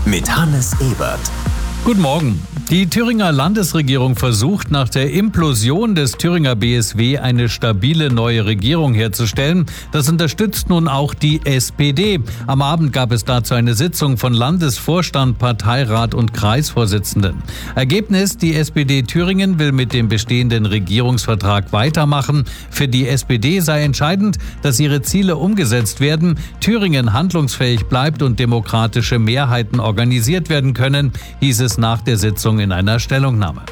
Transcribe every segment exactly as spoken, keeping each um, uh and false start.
mit Hannes Ebert. Guten Morgen. Die Thüringer Landesregierung versucht nach der Implosion des Thüringer B S W eine stabile neue Regierung herzustellen. Das unterstützt nun auch die S P D. Am Abend gab es dazu eine Sitzung von Landesvorstand, Parteirat und Kreisvorsitzenden. Ergebnis: Die S P D Thüringen will mit dem bestehenden Regierungsvertrag weitermachen. Für die S P D sei entscheidend, dass ihre Ziele umgesetzt werden, Thüringen handlungsfähig bleibt und demokratische Mehrheiten organisiert werden können, hieß es nach der Sitzung in einer Stellungnahme.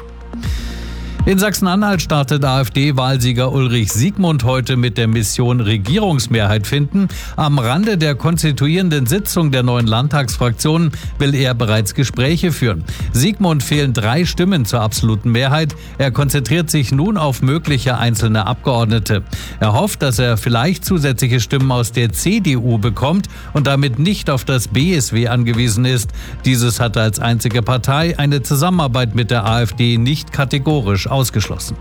In Sachsen-Anhalt startet AfD-Wahlsieger Ulrich Siegmund heute mit der Mission Regierungsmehrheit finden. Am Rande der konstituierenden Sitzung der neuen Landtagsfraktionen will er bereits Gespräche führen. Siegmund fehlen drei Stimmen zur absoluten Mehrheit. Er konzentriert sich nun auf mögliche einzelne Abgeordnete. Er hofft, dass er vielleicht zusätzliche Stimmen aus der C D U bekommt und damit nicht auf das B S W angewiesen ist. Dieses hatte als einzige Partei eine Zusammenarbeit mit der AfD nicht kategorisch ausgeschlossen.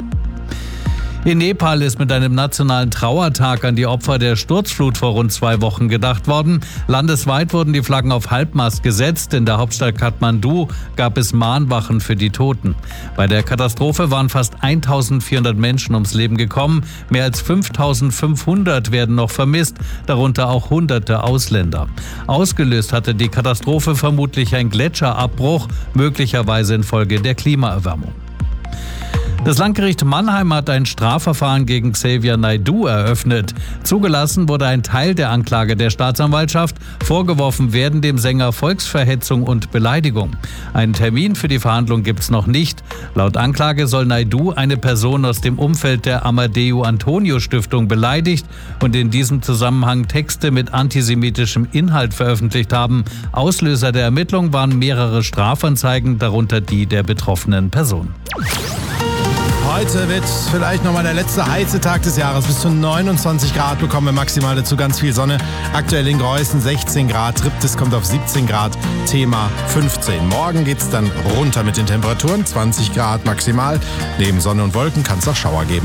In Nepal ist mit einem nationalen Trauertag an die Opfer der Sturzflut vor rund zwei Wochen gedacht worden. Landesweit wurden die Flaggen auf Halbmast gesetzt. In der Hauptstadt Kathmandu gab es Mahnwachen für die Toten. Bei der Katastrophe waren fast eintausendvierhundert Menschen ums Leben gekommen. Mehr als fünftausendfünfhundert werden noch vermisst, darunter auch hunderte Ausländer. Ausgelöst hatte die Katastrophe vermutlich ein Gletscherabbruch, möglicherweise infolge der Klimaerwärmung. Das Landgericht Mannheim hat ein Strafverfahren gegen Xavier Naidoo eröffnet. Zugelassen wurde ein Teil der Anklage der Staatsanwaltschaft. Vorgeworfen werden dem Sänger Volksverhetzung und Beleidigung. Einen Termin für die Verhandlung gibt es noch nicht. Laut Anklage soll Naidoo eine Person aus dem Umfeld der Amadeu Antonio Stiftung beleidigt und in diesem Zusammenhang Texte mit antisemitischem Inhalt veröffentlicht haben. Auslöser der Ermittlung waren mehrere Strafanzeigen, darunter die der betroffenen Person. Heute wird vielleicht nochmal der letzte heiße Tag des Jahres. Bis zu neunundzwanzig Grad bekommen wir maximal, dazu ganz viel Sonne. Aktuell in Greußen sechzehn Grad, Triptis kommt auf siebzehn Grad, Thema fünfzehn. Morgen geht's dann runter mit den Temperaturen, zwanzig Grad maximal. Neben Sonne und Wolken kann es auch Schauer geben.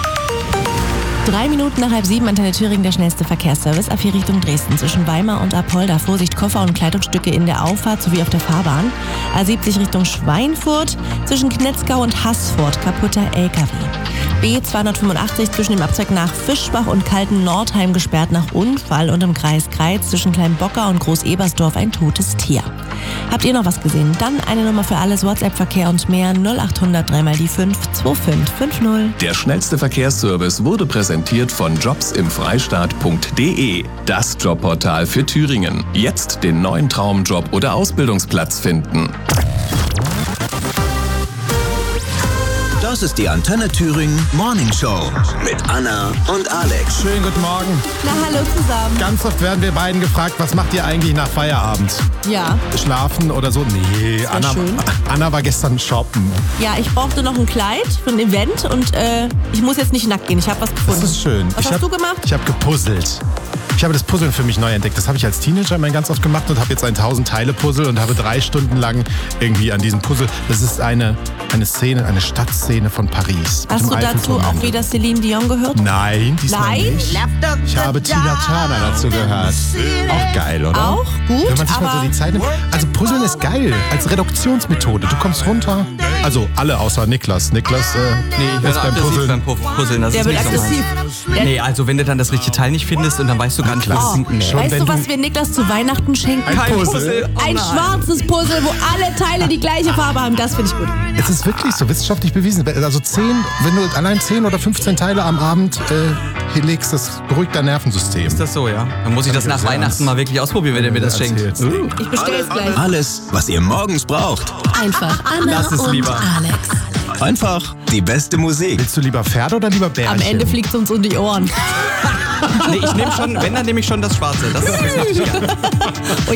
Drei Minuten nach halb sieben, Antenne Thüringen, der schnellste Verkehrsservice. A vier Richtung Dresden zwischen Weimar und Apolda. Vorsicht, Koffer und Kleidungsstücke in der Auffahrt sowie auf der Fahrbahn. A siebzig Richtung Schweinfurt zwischen Knetzgau und Haßfurt. Kaputter L K W. B zweihundertfünfundachtzig zwischen dem Abzweig nach Fischbach und Kalten-Nordheim gesperrt nach Unfall und im Kreis Kreiz zwischen Kleinbocker und Groß-Ebersdorf ein totes Tier. Habt ihr noch was gesehen? Dann eine Nummer für alles, WhatsApp-Verkehr und mehr null acht hundert drei mal die fünf zwei fünf fünf null. Der schnellste Verkehrsservice wurde präsentiert von jobs im freistaat punkt de. Das Jobportal für Thüringen. Jetzt den neuen Traumjob oder Ausbildungsplatz finden. Das ist die Antenne Thüringen Morning Show mit Anna und Alex. Schönen guten Morgen. Na, hallo zusammen. Ganz oft werden wir beiden gefragt, was macht ihr eigentlich nach Feierabend? Ja. Schlafen oder so? Nee, Anna, schön. Anna war gestern shoppen. Ja, ich brauchte noch ein Kleid für ein Event und äh, ich muss jetzt nicht nackt gehen. Ich habe was gefunden. Das ist schön. Was ich hast hab, du gemacht? Ich habe gepuzzelt. Ich habe das Puzzeln für mich neu entdeckt. Das habe ich als Teenager immer ganz oft gemacht und habe jetzt ein tausend-Teile-Puzzle und habe drei Stunden lang irgendwie an diesem Puzzle. Das ist eine, eine Szene, eine Stadtszene von Paris. Hast du dazu auch wieder Celine Dion gehört? Nein, diesmal Nein? nicht. Ich habe Tina Turner dazu gehört. Auch geil, oder? Auch gut, Wenn man sich mal so aber die Zeit nimmt. Also Puzzeln ist geil, als Reduktionsmethode. Du kommst runter. Also alle außer Niklas. Niklas, äh, Nee, ich ist werde beim aggressiv Puzzeln. beim Puff- Puzzeln. Das der ist wird nicht so aggressiv. meins. Der, Nee, also wenn du dann das richtige Teil nicht findest und dann weißt du gar nicht, wo es hinten ist. Schon weißt wenn du, was du- wir Niklas zu Weihnachten schenken? Ein Puzzle. Oh Ein nein. schwarzes Puzzle, wo alle Teile die gleiche Farbe haben. Das finde ich gut. Es ist wirklich so wissenschaftlich bewiesen. Also zehn, wenn du allein zehn oder fünfzehn Teile am Abend äh, hier legst, das beruhigt dein Nervensystem. Ist das so, ja? Dann muss ich das nach sehr Weihnachten ernst. mal wirklich ausprobieren, wenn er mir das schenkt. Erzähl's. Uh. Ich bestelle es gleich. Alles, was ihr morgens braucht. Einfach Anna Das ist und lieber. Alex. Einfach die beste Musik. Willst du lieber Pferde oder lieber Bärchen? Am Ende fliegt es uns um die Ohren. Nee, ich nehme schon, wenn, dann nehme ich schon das Schwarze. Das ist das, was ich gerne.